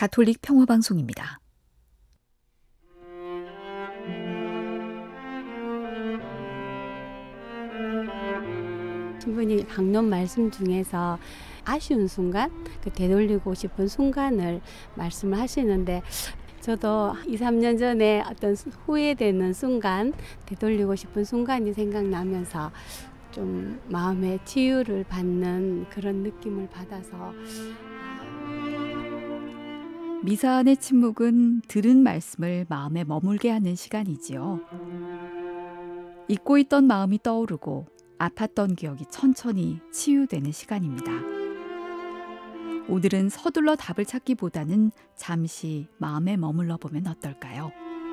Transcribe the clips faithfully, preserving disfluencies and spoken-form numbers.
가톨릭 평화방송입니다. 신부님 강론 말씀 중에서 아쉬운 순간, 그 되돌리고 싶은 순간을 말씀을 하시는데 저도 이, 삼 년 전에 어떤 후회되는 순간, 되돌리고 싶은 순간이 생각나면서 좀 마음의 치유를 받는 그런 느낌을 받아서. 미사 안의 침묵은 들은 말씀을 마음에 머물게 하는 시간이지요. 잊고 있던 마음이 떠오르고 아팠던 기억이 천천히 치유되는 시간입니다. 오늘은 서둘러 답을 찾기보다는 잠시 마음에 머물러 보면 어떨까요?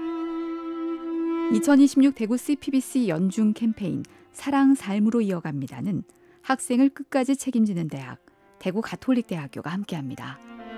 이천이십육 대구 씨피비씨 연중 캠페인 사랑 삶으로 이어갑니다는 학생을 끝까지 책임지는 대학, 대구 가톨릭대학교가 함께합니다.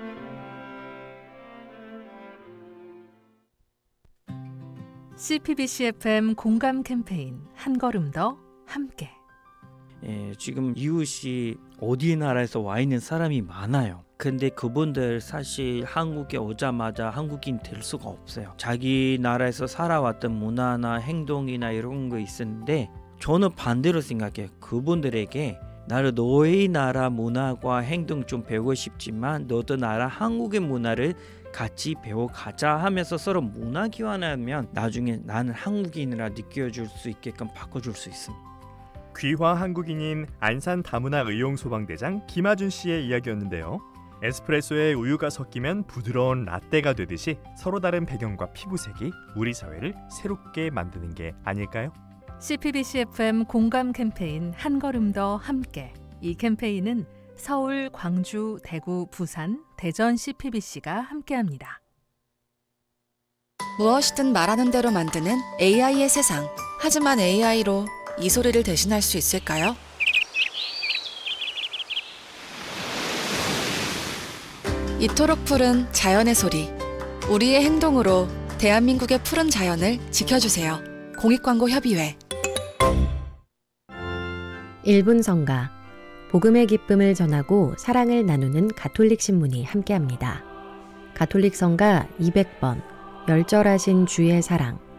씨피비씨 에프엠 공감 캠페인 한 걸음 더 함께. 예, 지금 이웃이 어디 나라에서 와 있는 사람이 많아요. 근데 그분들 사실 한국에 오자마자 한국인 될 수가 없어요. 자기 나라에서 살아왔던 문화나 행동이나 이런 거 있었는데 저는 반대로 생각해요. 그분들에게 나를 너의 나라 문화과 행동 좀 배우고 싶지만 너도 나라 한국의 문화를 같이 배워가자 하면서 서로 문화 교환하면 나중에 나는 한국인이라 느껴줄 수 있게끔 바꿔줄 수 있습니다. 귀화 한국인인 안산 다문화 의용소방대장 김하준 씨의 이야기였는데요. 에스프레소에 우유가 섞이면 부드러운 라떼가 되듯이 서로 다른 배경과 피부색이 우리 사회를 새롭게 만드는 게 아닐까요? 씨피비씨 에프엠 공감 캠페인 한 걸음 더 함께. 이 캠페인은 서울, 광주, 대구, 부산, 대전 씨피비씨가 함께합니다. 무엇이든 말하는 대로 만드는 에이아이의 세상. 하지만 에이아이로 이 소리를 대신할 수 있을까요? 이토록 푸른 자연의 소리. 우리의 행동으로 대한민국의 푸른 자연을 지켜주세요. 공익광고협의회. 일 분 성가. 복음의 기쁨을 전하고 사랑을 나누는 가톨릭 신문이 함께합니다. 가톨릭 성가 이백 번 열절하신 주의 사랑.